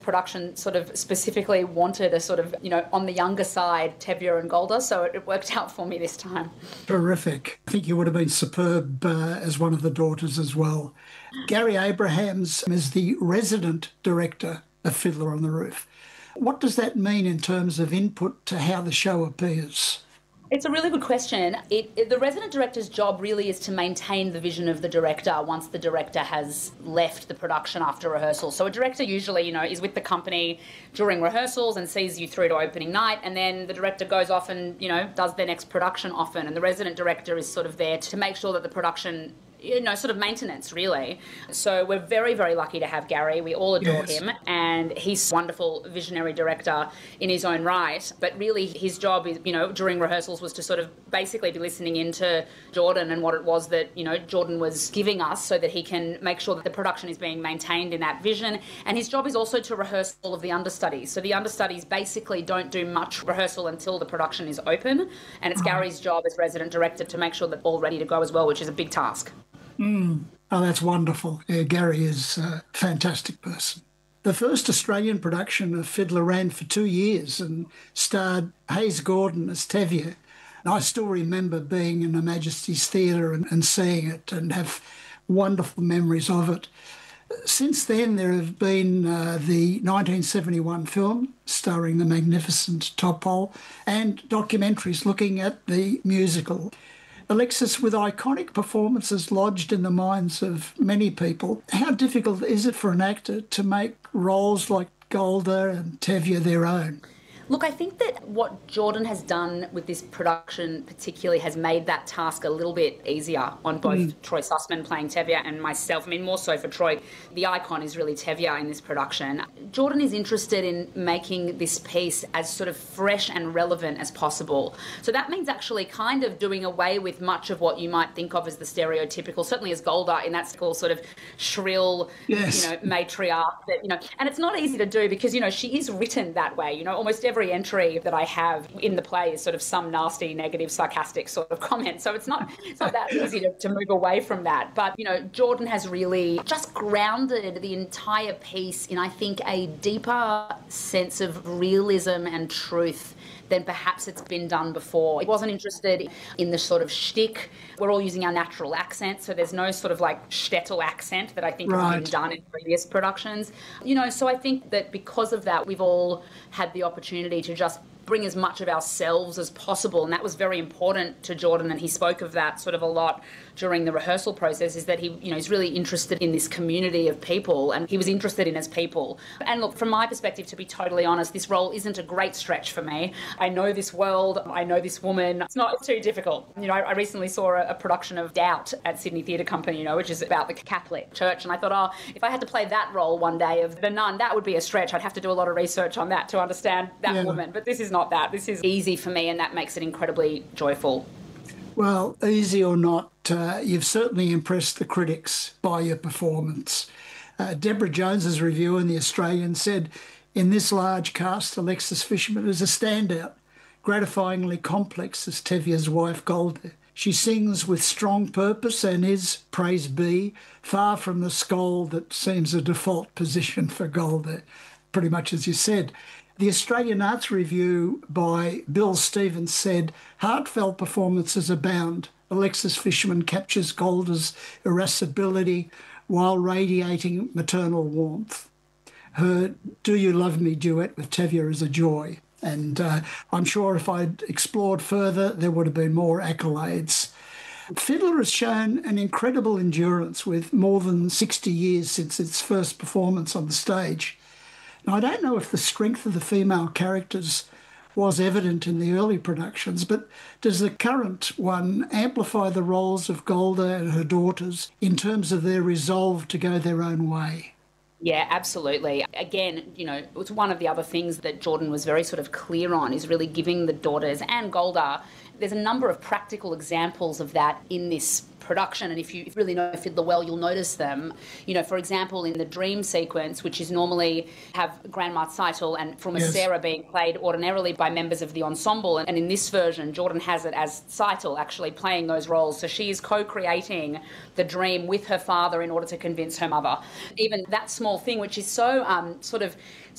production sort of specifically wanted a sort of, on the younger side, Tevye and Golda, so it worked out for me this time. Terrific. I think you would have been superb as one of the daughters as well. Gary Abrahams is the resident director of Fiddler on the Roof. What does that mean in terms of input to how the show appears? It's a really good question. The resident director's job really is to maintain the vision of the director once the director has left the production after rehearsal. So a director usually, is with the company during rehearsals and sees you through to opening night, and then the director goes off and, does their next production often. And the resident director is sort of there to make sure that the production, sort of maintenance, really. So we're very, very lucky to have Gary. We all adore him, and he's a wonderful visionary director in his own right. But really his job is, during rehearsals was to sort of basically be listening into Jordan and what it was that, Jordan was giving us so that he can make sure that the production is being maintained in that vision. And his job is also to rehearse all of the understudies. So the understudies basically don't do much rehearsal until the production is open. And it's Gary's job as resident director to make sure that all ready to go as well, which is a big task. Oh, that's wonderful. Yeah, Gary is a fantastic person. The first Australian production of Fiddler ran for 2 years and starred Hayes Gordon as Tevye. And I still remember being in Her Majesty's Theatre and seeing it and have wonderful memories of it. Since then, there have been the 1971 film starring the magnificent Topol and documentaries looking at the musical. Alexis, with iconic performances lodged in the minds of many people, how difficult is it for an actor to make roles like Golda and Tevye their own? Look, I think that what Jordan has done with this production particularly has made that task a little bit easier on both Troy Sussman playing Tevye and myself. I mean, more so for Troy. The icon is really Tevye in this production. Jordan is interested in making this piece as sort of fresh and relevant as possible. So that means actually kind of doing away with much of what you might think of as the stereotypical, certainly as Golda in that sort of shrill, matriarch. That, and it's not easy to do because, she is written that way. Almost every entry that I have in the play is sort of some nasty, negative, sarcastic sort of comment. So it's not that easy to move away from that. But, Jordan has really just grounded the entire piece in, I think, a deeper sense of realism and truth than perhaps it's been done before. He wasn't interested in the sort of shtick. We're all using our natural accent, so there's no sort of like shtetl accent that I think has been done in previous productions. So I think that because of that, we've all had the opportunity to just bring as much of ourselves as possible, and that was very important to Jordan, and he spoke of that sort of a lot during the rehearsal process, is that he, is really interested in this community of people, and he was interested in as people. And look, from my perspective, to be totally honest, this role isn't a great stretch for me. I know this world, I know this woman. It's not too difficult. I recently saw a production of Doubt at Sydney Theatre Company, which is about the Catholic Church, and I thought, if I had to play that role one day of the nun, that would be a stretch. I'd have to do a lot of research on that to understand that woman, but this is not that. This is easy for me, and that makes it incredibly joyful. Well, easy or not, you've certainly impressed the critics by your performance. Deborah Jones's review in The Australian said, in this large cast, Alexis Fisherman is a standout, gratifyingly complex as Tevye's wife Golda. She sings with strong purpose and is, praise be, far from the scold that seems a default position for Golda, pretty much as you said. The Australian Arts Review by Bill Stevens said, heartfelt performances abound. Alexis Fisherman captures Golda's irascibility while radiating maternal warmth. Her Do You Love Me duet with Tevye is a joy. And I'm sure if I'd explored further, there would have been more accolades. Fiddler has shown an incredible endurance with more than 60 years since its first performance on the stage. Now, I don't know if the strength of the female characters was evident in the early productions, but does the current one amplify the roles of Golda and her daughters in terms of their resolve to go their own way? Yeah, absolutely. Again, it's one of the other things that Jordan was very sort of clear on, is really giving the daughters and Golda. There's a number of practical examples of that in this production, and if you really know Fiddler well, you'll notice them. For example, in the dream sequence, which is normally have Grandma Seitel and Fruma Sarah being played ordinarily by members of the ensemble, and in this version, Jordan has it as Seitel actually playing those roles. So she is co-creating the dream with her father in order to convince her mother. Even that small thing, which is so sort of